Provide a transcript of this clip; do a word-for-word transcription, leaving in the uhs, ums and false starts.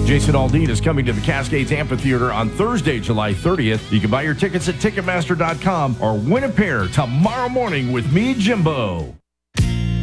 Jason Aldean is coming to the Cascades Amphitheater on Thursday, July thirtieth. You can buy your tickets at Ticketmaster dot com or win a pair tomorrow morning with me, Jimbo.